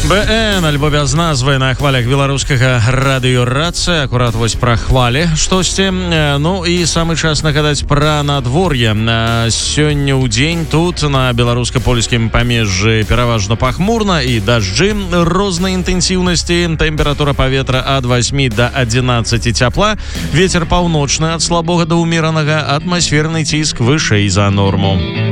БН, альбо без назвы на хвалях беларускага радыёрацыя. Акурат вось пра хвалі штосьці. Ну і самы час нагадаць пра надвор'е. Сёння ў дзень тут на беларуска-польскім памежжы пераважна пахмурна і дажджы рознай інтэнсіўнасці. Тэмпература паветра ад 8 до 11 цяпла. Вецер паўночны ад слабога да ўмеранага, атмасферны ціск вышэй за норму.